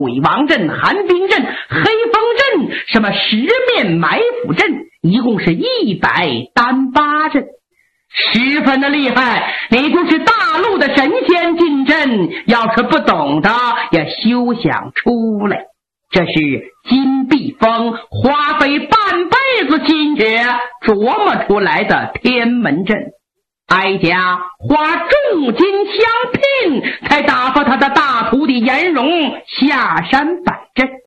鬼王阵、寒冰阵、黑风阵，什么十面埋伏阵，一共是108阵，十分的厉害。你就是大陆的神仙进阵，要是不懂的也休想出来。这是金碧峰花费半辈子心血琢磨出来的天门阵，哀家花重金相聘，才打发他的大徒弟颜容下山摆阵。